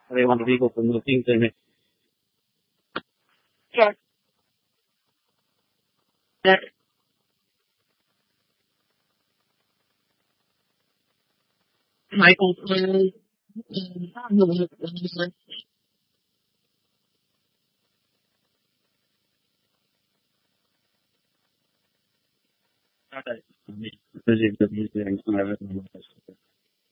Avevano vivo con internet. Yes. That Michael Cole. Così capisci anche una vera cosa.